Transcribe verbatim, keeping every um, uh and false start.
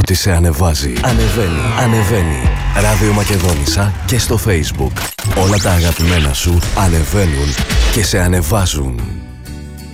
ό,τι σε ανεβάζει. Ανεβαίνει, ανεβαίνει. Ράδιο Μακεδόνισσα και στο Facebook. Όλα τα αγαπημένα σου ανεβαίνουν και σε ανεβάζουν.